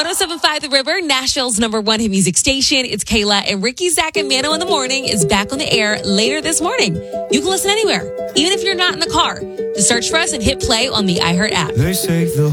107.5 The River, Nashville's #1 hit music station. It's Kayla, and Ricky, Zach, and Mano in the Morning is back on the air later this morning. You can listen anywhere, even if you're not in the car. Just search for us and hit play on the iHeart app. They say the